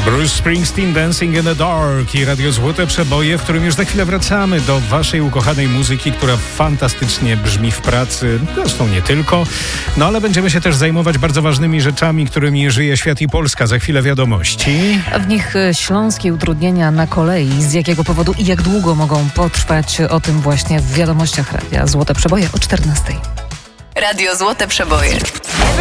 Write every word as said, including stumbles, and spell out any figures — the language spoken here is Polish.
Bruce Springsteen, Dancing in the Dark i Radio Złote Przeboje, w którym już za chwilę wracamy do waszej ukochanej muzyki, która fantastycznie brzmi w pracy, zresztą nie tylko, no ale będziemy się też zajmować bardzo ważnymi rzeczami, którymi żyje świat i Polska. Za chwilę wiadomości. W nich śląskie utrudnienia na kolei, z jakiego powodu i jak długo mogą potrwać, o tym właśnie w wiadomościach Radia Złote Przeboje o czternastej. Radio Złote Przeboje.